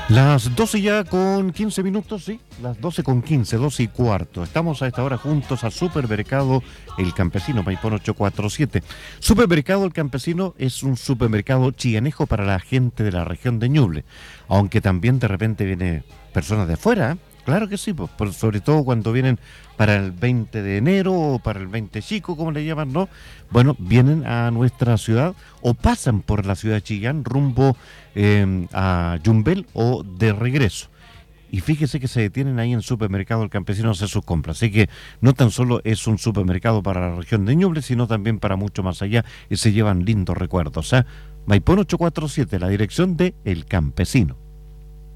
Las 12 ya con 15 minutos, sí, las 12 con 15, 12 y cuarto. Estamos a esta hora juntos al Supermercado El Campesino, Maipón 847. Supermercado El Campesino es un supermercado chillanejo para la gente de la región de Ñuble, aunque también de repente viene personas de afuera, ¿eh? Claro que sí, pues, sobre todo cuando vienen para el 20 de enero o para el 20 chico, como le llaman, ¿no? Bueno, vienen a nuestra ciudad o pasan por la ciudad de Chillán rumbo a Yumbel o de regreso. Y fíjese que se detienen ahí en el supermercado El Campesino a hacer sus compras. Así que no tan solo es un supermercado para la región de Ñuble, sino también para mucho más allá y se llevan lindos recuerdos. Maipón 847, la dirección de El Campesino.